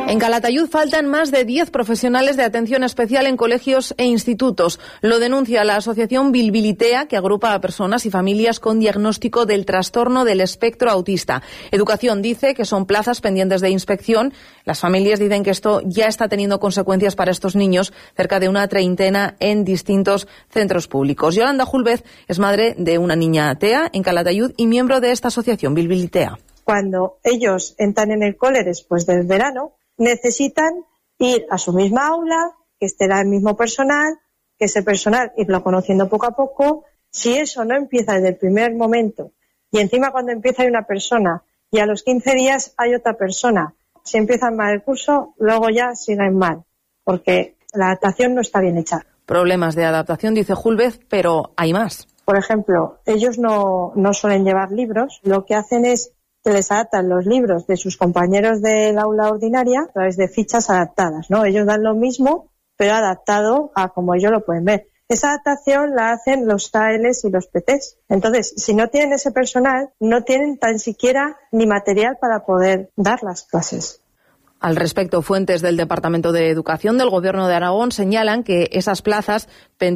En Calatayud faltan más de 10 profesionales de atención especial en colegios e institutos. Lo denuncia la asociación Bilbilitea, que agrupa a personas y familias con diagnóstico del trastorno del espectro autista. Educación dice que son plazas pendientes de inspección. Las familias dicen que esto ya está teniendo consecuencias para estos niños, cerca de una treintena en distintos centros públicos. Yolanda Julvez es madre de una niña TEA en Calatayud y miembro de esta asociación Bilbilitea. Cuando ellos entran en el cole después del verano, necesitan ir a su misma aula, que esté el mismo personal, que ese personal irlo conociendo poco a poco. Si eso no empieza desde el primer momento, y encima cuando empieza hay una persona y a los 15 días hay otra persona, si empiezan mal el curso, luego ya siguen mal, porque la adaptación no está bien hecha. Problemas de adaptación, dice Julvez, pero hay más. Por ejemplo, ellos no suelen llevar libros, lo que hacen es que les adaptan los libros de sus compañeros del aula ordinaria a través de fichas adaptadas, ¿no? Ellos dan lo mismo, pero adaptado a como ellos lo pueden ver. Esa adaptación la hacen los TAELs y los PTs. Entonces, si no tienen ese personal, no tienen tan siquiera ni material para poder dar las clases. Al respecto, fuentes del Departamento de Educación del Gobierno de Aragón señalan que esas plazas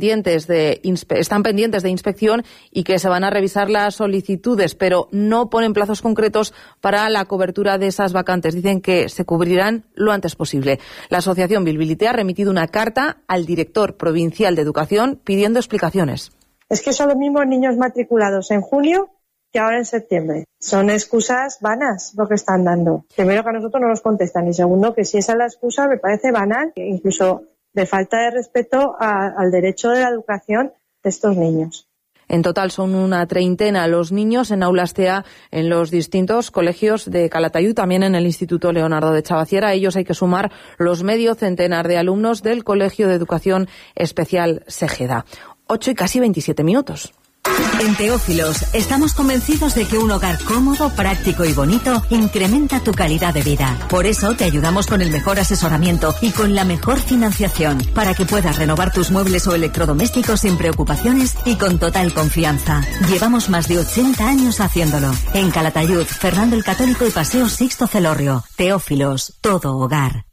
están pendientes de inspección y que se van a revisar las solicitudes, pero no ponen plazos concretos para la cobertura de esas vacantes. Dicen que se cubrirán lo antes posible. La asociación Bilbilitea ha remitido una carta al director provincial de Educación pidiendo explicaciones. Es que son los mismos niños matriculados en junio que ahora en septiembre. Son excusas vanas lo que están dando. Primero, que a nosotros no nos contestan, y segundo, que si esa es la excusa me parece banal, incluso de falta de respeto al derecho de la educación de estos niños. En total son una treintena los niños en aulas TEA en los distintos colegios de Calatayud, también en el Instituto Leonardo de Chavaciera. A ellos hay que sumar los medio centenar de alumnos del Colegio de Educación Especial Segeda. 8 y casi 27 minutos. En Teófilos estamos convencidos de que un hogar cómodo, práctico y bonito incrementa tu calidad de vida. Por eso te ayudamos con el mejor asesoramiento y con la mejor financiación para que puedas renovar tus muebles o electrodomésticos sin preocupaciones y con total confianza. Llevamos más de 80 años haciéndolo. En Calatayud, Fernando el Católico y Paseo Sixto Celorrio. Teófilos, todo hogar.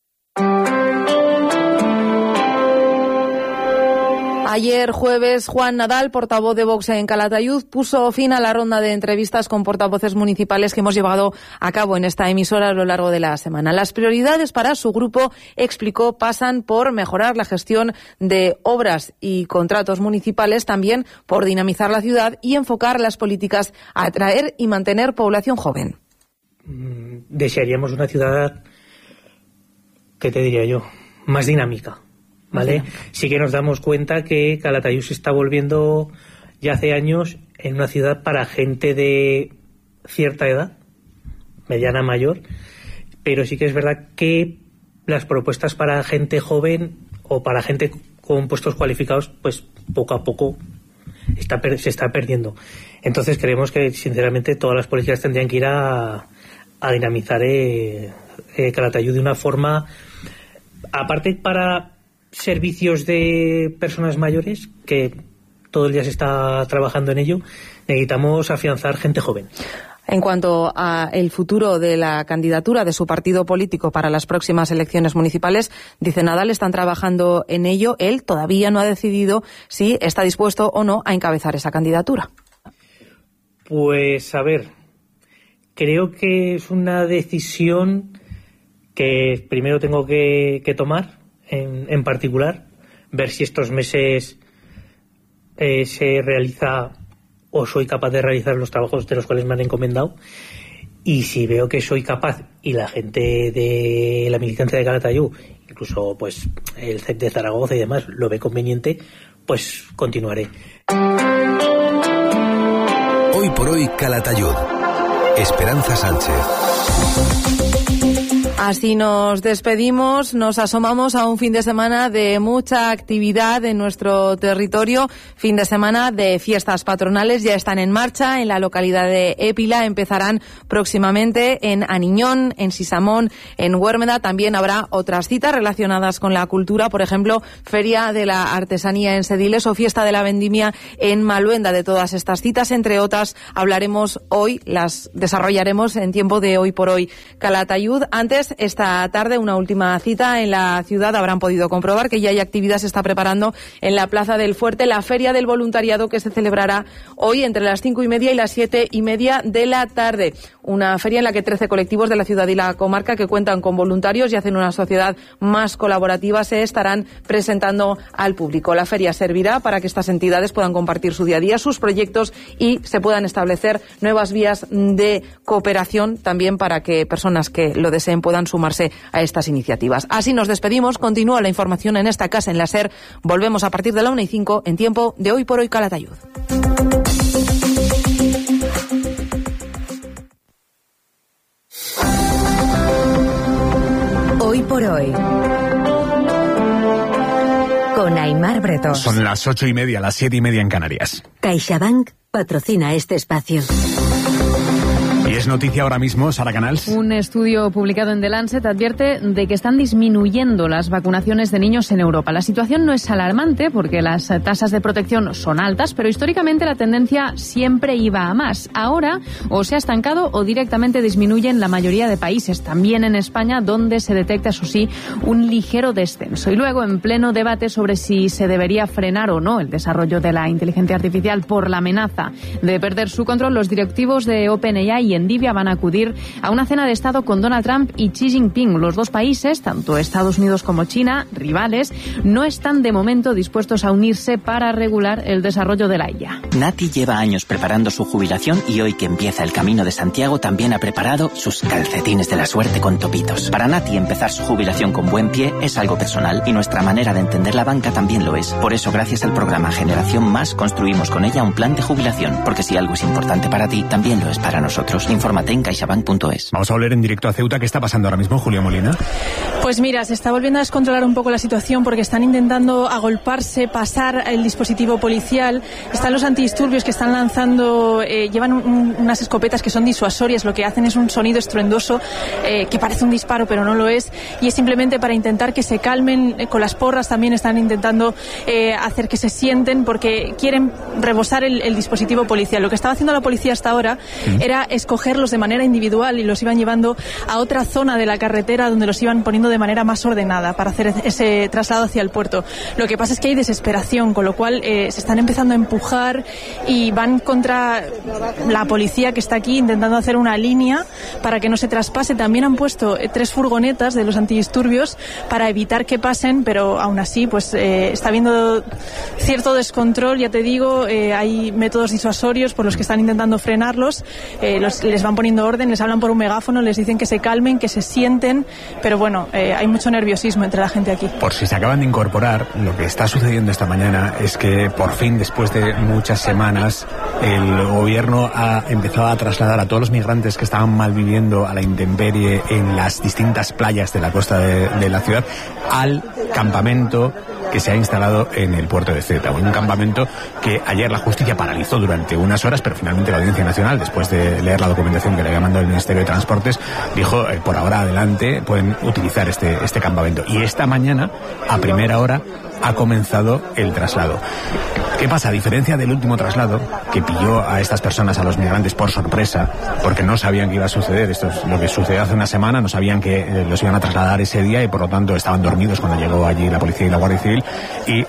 Ayer jueves, Juan Nadal, portavoz de Vox en Calatayud, puso fin a la ronda de entrevistas con portavoces municipales que hemos llevado a cabo en esta emisora a lo largo de la semana. Las prioridades para su grupo, explicó, pasan por mejorar la gestión de obras y contratos municipales, también por dinamizar la ciudad y enfocar las políticas a atraer y mantener población joven. Desearíamos una ciudad, ¿qué te diría yo?, más dinámica. ¿Vale? Sí que nos damos cuenta que Calatayud se está volviendo ya hace años en una ciudad para gente de cierta edad, mediana, mayor, pero sí que es verdad que las propuestas para gente joven o para gente con puestos cualificados, pues poco a poco se está perdiendo. Entonces creemos que sinceramente todas las políticas tendrían que ir a dinamizar Calatayud de una forma, aparte para servicios de personas mayores, que todo el día se está trabajando en ello, necesitamos afianzar gente joven. En cuanto a el futuro de la candidatura de su partido político para las próximas elecciones municipales, dice Nadal, están trabajando en ello. Él todavía no ha decidido si está dispuesto o no a encabezar esa candidatura. Pues a ver, creo que es una decisión que primero tengo que tomar. En particular, ver si estos meses se realiza o soy capaz de realizar los trabajos de los cuales me han encomendado, y si veo que soy capaz y la gente de la militancia de Calatayud, incluso pues el CEP de Zaragoza y demás, lo ve conveniente, pues continuaré. Hoy por hoy, Calatayud. Esperanza Sánchez. Así nos despedimos, nos asomamos a un fin de semana de mucha actividad en nuestro territorio, fin de semana de fiestas patronales, ya están en marcha en la localidad de Épila, empezarán próximamente en Aniñón, en Sisamón, en Huérmeda, también habrá otras citas relacionadas con la cultura, por ejemplo, Feria de la Artesanía en Sediles o Fiesta de la Vendimia en Maluenda. De todas estas citas, entre otras, hablaremos hoy, las desarrollaremos en tiempo de Hoy por Hoy Calatayud. Antes, esta tarde una última cita en la ciudad. Habrán podido comprobar que ya hay actividad, se está preparando en la Plaza del Fuerte la Feria del Voluntariado, que se celebrará hoy entre las 5:30 y las 7:30 de la tarde. Una feria en la que 13 colectivos de la ciudad y la comarca, que cuentan con voluntarios y hacen una sociedad más colaborativa, se estarán presentando al público. La feria servirá para que estas entidades puedan compartir su día a día, sus proyectos, y se puedan establecer nuevas vías de cooperación, también para que personas que lo deseen puedan sumarse a estas iniciativas. Así nos despedimos. Continúa la información en esta casa, en la SER. Volvemos a partir de la 1:05 en tiempo de Hoy por Hoy Calatayud. Hoy por Hoy, con Aimar Bretón. Son las 8:30, las 7:30 en Canarias. CaixaBank patrocina este espacio. Y es noticia ahora mismo, Sara Canals. Un estudio publicado en The Lancet advierte de que están disminuyendo las vacunaciones de niños en Europa. La situación no es alarmante porque las tasas de protección son altas, pero históricamente la tendencia siempre iba a más. Ahora o se ha estancado o directamente disminuye en la mayoría de países, también en España, donde se detecta, eso sí, un ligero descenso. Y luego, en pleno debate sobre si se debería frenar o no el desarrollo de la inteligencia artificial por la amenaza de perder su control, los directivos de OpenAI y Nvidia van a acudir a una cena de Estado con Donald Trump y Xi Jinping. Los dos países, tanto Estados Unidos como China, rivales, no están de momento dispuestos a unirse para regular el desarrollo de la IA. Nati lleva años preparando su jubilación y hoy que empieza el Camino de Santiago también ha preparado sus calcetines de la suerte con topitos. Para Nati, empezar su jubilación con buen pie es algo personal y nuestra manera de entender la banca también lo es. Por eso, gracias al programa Generación Más, construimos con ella un plan de jubilación, porque si algo es importante para ti, también lo es para nosotros. Infórmate en caixabank.es. Vamos a volver en directo a Ceuta. ¿Qué está pasando ahora mismo, Julia Molina? Pues mira, se está volviendo a descontrolar un poco la situación porque están intentando agolparse, pasar el dispositivo policial. Están los antidisturbios que están lanzando, llevan unas escopetas que son disuasorias. Lo que hacen es un sonido estruendoso que parece un disparo, pero no lo es. Y es simplemente para intentar que se calmen. Con las porras también están intentando hacer que se sienten, porque quieren rebosar el dispositivo policial. Lo que estaba haciendo la policía hasta ahora era escogerlos de manera individual y los iban llevando a otra zona de la carretera donde los iban poniendo de manera más ordenada para hacer ese traslado hacia el puerto. Lo que pasa es que hay desesperación, con lo cual se están empezando a empujar y van contra la policía que está aquí intentando hacer una línea para que no se traspase. También han puesto 3 furgonetas de los antidisturbios para evitar que pasen, pero aún así pues está habiendo cierto descontrol, ya te digo. Hay métodos disuasorios por los que están intentando frenarlos. Les van poniendo orden, les hablan por un megáfono, les dicen que se calmen, que se sienten, pero bueno, hay mucho nerviosismo entre la gente aquí. Por si se acaban de incorporar, lo que está sucediendo esta mañana es que por fin, después de muchas semanas, el gobierno ha empezado a trasladar a todos los migrantes que estaban malviviendo a la intemperie en las distintas playas de la costa de la ciudad al campamento que se ha instalado en el puerto de Ceuta. Un campamento que ayer la justicia paralizó durante unas horas, pero finalmente la Audiencia Nacional, después de leer la documentación que le había mandado el Ministerio de Transportes, dijo, por ahora adelante, pueden utilizar este campamento. Y esta mañana, a primera hora, ha comenzado el traslado. ¿Qué pasa? A diferencia del último traslado, que pilló a estas personas, a los migrantes, por sorpresa, porque no sabían que iba a suceder, esto es lo que sucedió hace una semana, no sabían que los iban a trasladar ese día y por lo tanto estaban dormidos cuando llegó allí la policía y la Guardia Civil, y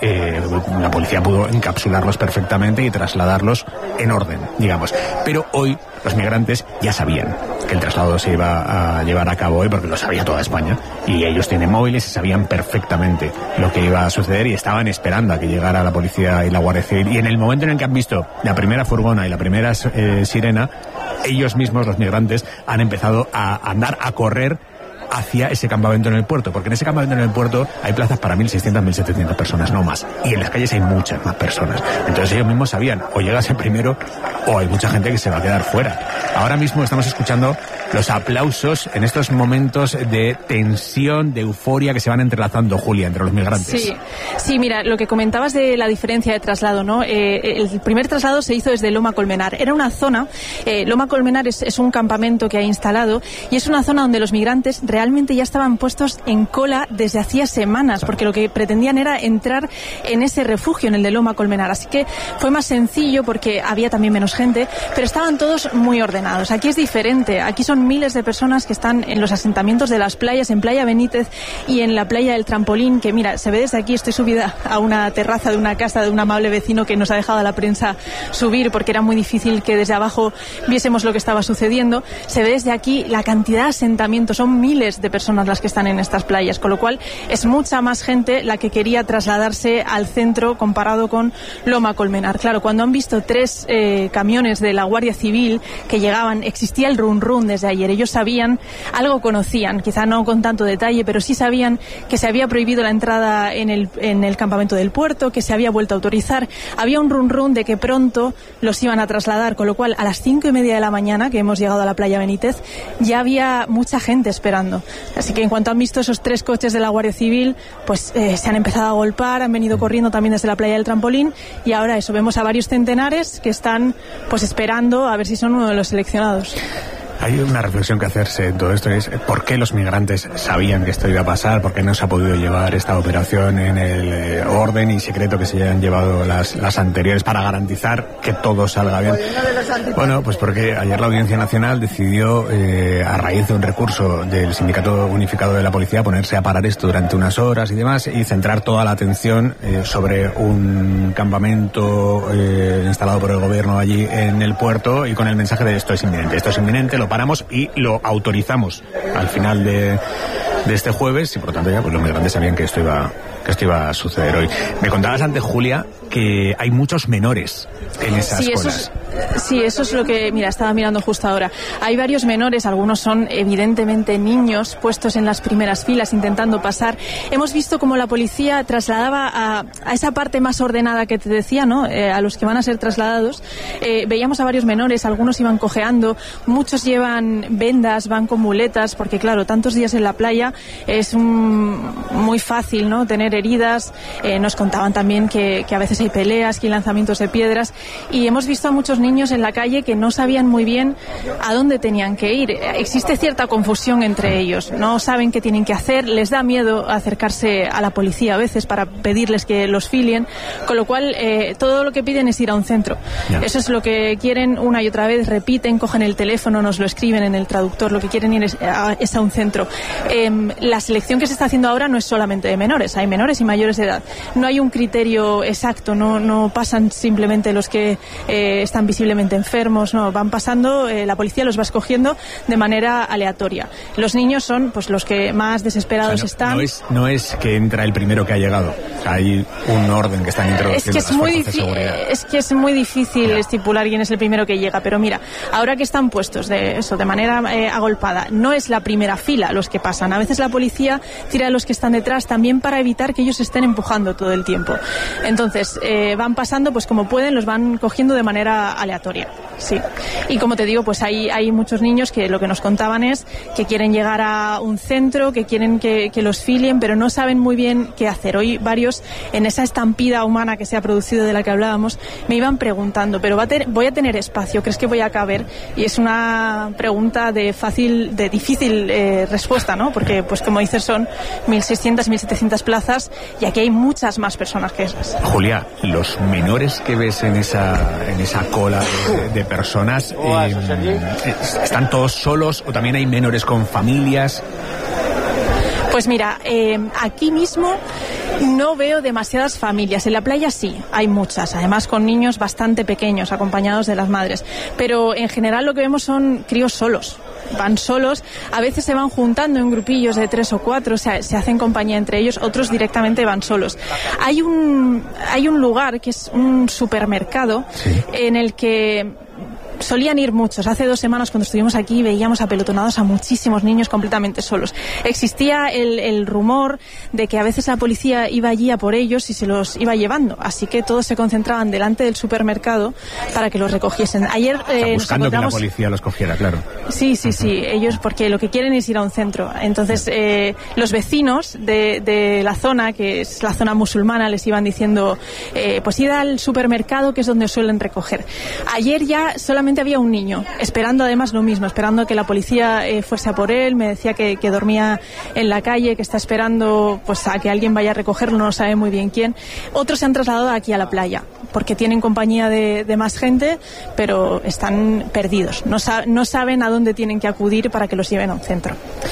la policía pudo encapsularlos perfectamente y trasladarlos en orden, digamos. Pero hoy los migrantes ya sabían que el traslado se iba a llevar a cabo hoy, porque lo sabía toda España, y ellos tienen móviles y sabían perfectamente lo que iba a suceder y estaban esperando a que llegara la policía y la Guardia Civil. Y en el momento en el que han visto la primera furgona y la primera sirena, ellos mismos, los migrantes, han empezado a andar, a correr hacia ese campamento en el puerto, porque en ese campamento en el puerto hay plazas para 1.600, 1.700 personas, no más, y en las calles hay muchas más personas. Entonces ellos mismos sabían, o llegas en primero o hay mucha gente que se va a quedar fuera. Ahora mismo estamos escuchando los aplausos en estos momentos de tensión, de euforia que se van entrelazando, Julia, entre los migrantes. Sí, mira, lo que comentabas de la diferencia de traslado, ¿no? El primer traslado se hizo desde Loma Colmenar. Era una zona, Loma Colmenar es un campamento que ha instalado y es una zona donde los migrantes realmente ya estaban puestos en cola desde hacía semanas, porque lo que pretendían era entrar en ese refugio, en el de Loma Colmenar. Así que fue más sencillo porque había también menos gente, pero estaban todos muy ordenados. Aquí es diferente, aquí son son miles de personas que están en los asentamientos de las playas, en Playa Benítez y en la playa del Trampolín, que mira, se ve desde aquí. Estoy subida a una terraza de una casa de un amable vecino que nos ha dejado a la prensa subir porque era muy difícil que desde abajo viésemos lo que estaba sucediendo. Se ve desde aquí la cantidad de asentamientos, son miles de personas las que están en estas playas, con lo cual es mucha más gente la que quería trasladarse al centro comparado con Loma Colmenar. Claro, cuando han visto 3 camiones de la Guardia Civil que llegaban, existía el run run desde ayer. Ellos sabían, algo conocían, quizá no con tanto detalle, pero sí sabían que se había prohibido la entrada en el campamento del puerto, que se había vuelto a autorizar. Había un run run de que pronto los iban a trasladar, con lo cual a las 5:30 de la mañana, que hemos llegado a la Playa Benítez, ya había mucha gente esperando. Así que en cuanto han visto esos 3 coches de la Guardia Civil, pues se han empezado a golpar, han venido corriendo también desde la playa del Trampolín, y ahora eso, vemos a varios centenares que están pues esperando a ver si son uno de los seleccionados. Hay una reflexión que hacerse en todo esto, es ¿por qué los migrantes sabían que esto iba a pasar? ¿Por qué no se ha podido llevar esta operación en el orden y secreto que se hayan llevado las anteriores para garantizar que todo salga bien? Bueno, pues porque ayer la Audiencia Nacional decidió, a raíz de un recurso del Sindicato Unificado de la Policía, ponerse a parar esto durante unas horas y demás, y centrar toda la atención sobre un campamento instalado por el gobierno allí en el puerto, y con el mensaje de esto es inminente, lo paramos y lo autorizamos al final de este jueves, y por lo tanto ya pues los migrantes sabían que esto iba a suceder hoy. Me contabas antes, Julia, que hay muchos menores en esas colas. Eso es lo que, mira, estaba mirando justo ahora. Hay varios menores, algunos son evidentemente niños puestos en las primeras filas intentando pasar. Hemos visto cómo la policía trasladaba a esa parte más ordenada que te decía, ¿no? A los que van a ser trasladados. Veíamos a varios menores, algunos iban cojeando, muchos llevan vendas, van con muletas, porque claro, tantos días en la playa es muy fácil, ¿no?, tener heridas. Nos contaban también que a veces hay peleas, que hay lanzamientos de piedras, y hemos visto a muchos niños en la calle que no sabían muy bien a dónde tenían que ir. Existe cierta confusión entre ellos, no saben qué tienen que hacer, les da miedo acercarse a la policía a veces para pedirles que los filien, con lo cual todo lo que piden es ir a un centro. Eso es lo que quieren una y otra vez, repiten, cogen el teléfono, nos lo escriben en el traductor, lo que quieren ir es a un centro. La selección que se está haciendo ahora no es solamente de menores, hay menores y mayores de edad. No hay un criterio exacto, no pasan simplemente los que están visiblemente enfermos, no, van pasando, la policía los va escogiendo de manera aleatoria. Los niños son pues los que más desesperados están. No es que entra el primero que ha llegado, hay un orden que están introduciendo las fuerzas de seguridad. Es que es muy difícil estipular quién es el primero que llega, pero mira, ahora que están puestos de manera agolpada, no es la primera fila los que pasan. A veces la policía tira a los que están detrás también para evitar que ellos estén empujando todo el tiempo. Entonces, van pasando pues como pueden, los van cogiendo de manera aleatoria. Sí. Y como te digo, pues hay muchos niños que lo que nos contaban es que quieren llegar a un centro, que quieren que los filien, pero no saben muy bien qué hacer. Hoy varios, en esa estampida humana que se ha producido de la que hablábamos, me iban preguntando, pero voy a tener espacio, ¿crees que voy a caber? Y es una pregunta de difícil respuesta, ¿no? Porque, pues como dices, son 1.600, 1.700 plazas y aquí hay muchas más personas que esas. Julia, los menores que ves en esa cola de personas, ¿están todos solos o también hay menores con familias? Pues mira, aquí mismo no veo demasiadas familias. En la playa sí, hay muchas, además con niños bastante pequeños, acompañados de las madres. Pero en general lo que vemos son críos solos. Van solos, a veces se van juntando en grupillos de 3 o 4, o sea, se hacen compañía entre ellos, otros directamente van solos. Hay un lugar que es un supermercado, ¿sí?, en el que solían ir muchos. Hace 2 semanas cuando estuvimos aquí veíamos apelotonados a muchísimos niños completamente solos. Existía el rumor de que a veces la policía iba allí a por ellos y se los iba llevando, así que todos se concentraban delante del supermercado para que los recogiesen. Ayer buscando que la policía los cogiera, claro. Sí, ellos porque lo que quieren es ir a un centro. Entonces los vecinos de la zona, que es la zona musulmana, les iban diciendo pues id al supermercado, que es donde suelen recoger. Ayer ya solamente solamente había un niño, esperando además lo mismo, esperando que la policía fuese a por él. Me decía que dormía en la calle, que está esperando pues a que alguien vaya a recogerlo, no sabe muy bien quién. Otros se han trasladado aquí a la playa, porque tienen compañía de más gente, pero están perdidos. No saben a dónde tienen que acudir para que los lleven a un centro.